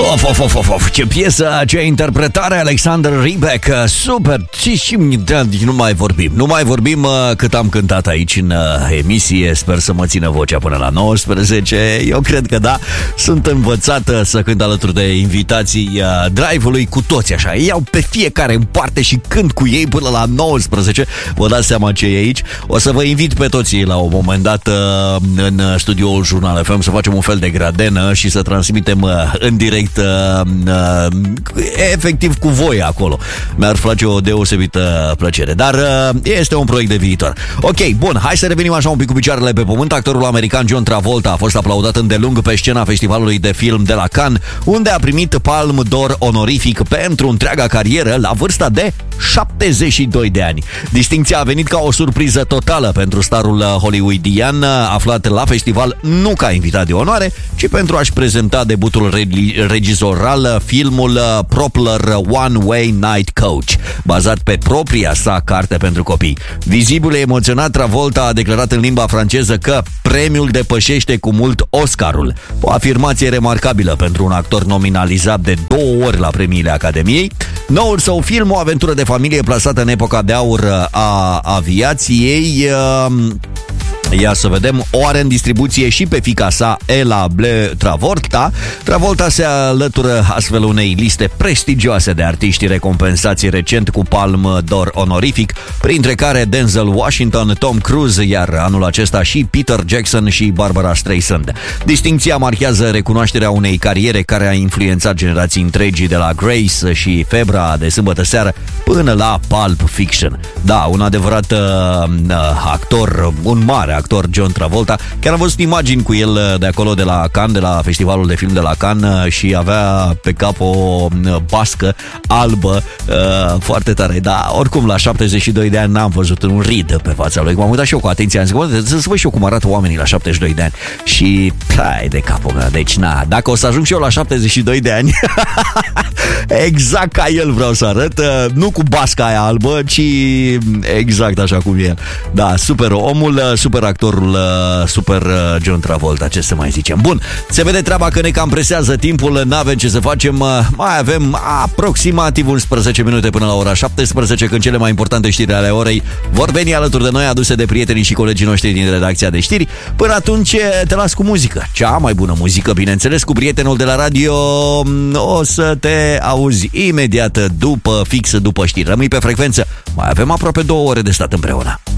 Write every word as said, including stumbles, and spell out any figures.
Of, of, of, of, of, ce piesă, ce interpretare, Alexander Rybak, super, și, și nu mai vorbim, nu mai vorbim cât am cântat aici în emisie, sper să mă țină vocea până la nouăsprezece, eu cred că da, sunt învățat să cânt alături de invitații Drive-ului cu toți așa, iau pe fiecare în parte și cânt cu ei până la nouăsprezece, vă dați seama ce e aici, o să vă invit pe toți la un moment dat în studioul Jurnal F M să facem un fel de gradenă și să transmitem în direct Uh, uh, efectiv cu voi acolo. Mi-ar face o deosebită plăcere. Dar uh, este un proiect de viitor. Ok, bun, hai să revenim așa un pic cu picioarele pe pământ. Actorul american John Travolta a fost aplaudat îndelung pe scena festivalului de film de la Cannes, unde a primit Palme d'Or onorific pentru întreaga carieră la vârsta de șaptezeci și doi de ani. Distincția a venit ca o surpriză totală pentru starul hollywoodian, aflat la festival nu ca invitat de onoare, ci pentru a-și prezenta debutul regi- regizoral, filmul Propler One Way Night Coach, bazat pe propria sa carte pentru copii. Vizibil emoționat, Travolta a declarat în limba franceză că premiul depășește cu mult Oscarul. O afirmație remarcabilă pentru un actor nominalizat de două ori la premiile Academiei. Noul său film, o aventură de familie plasată în epoca de aur a aviației, ia să vedem, o are în distribuție și pe fiica sa, Ella Bleu Travolta. Travolta se alătură astfel unei liste prestigioase de artiști recompensați recent cu Palme d'Or onorific, printre care Denzel Washington, Tom Cruise, iar anul acesta și Peter Jackson și Barbara Streisand. Distincția marchează recunoașterea unei cariere care a influențat generații întregi, de la Grace și Febra de sâmbătă seară până la Pulp Fiction. Da, un adevărat uh, actor, un mare actor, John Travolta. Chiar am văzut imagini cu el de acolo, de la Cannes, de la festivalul de film de la Cannes, și avea pe cap o bască albă, uh, foarte tare. Da, oricum la șaptezeci și doi de ani n-am văzut un rid pe fața lui. M-am uitat și eu cu atenție, am zis, să văd și eu cum arată oamenii la șaptezeci și doi de ani. Și hai de capul meu, deci na, dacă o să ajung și eu la șaptezeci și doi de ani exact ca el vreau să arăt, nu cu basca aia albă, ci exact așa cum e el. Da, super omul, super actorul, super John Travolta, ce să mai zicem. Bun, se vede treaba că ne cam presează timpul, n-avem ce să facem, mai avem aproximativ unsprezece minute până la ora șaptesprezece, când cele mai importante știri ale orei vor veni alături de noi, aduse de prietenii și colegii noștri din redacția de știri. Până atunci te las cu muzică, cea mai bună muzică, bineînțeles, cu prietenul de la radio. O să te auzi imediat după, fix după știri. Rămâi pe frecvență, mai avem aproape două ore de stat împreună.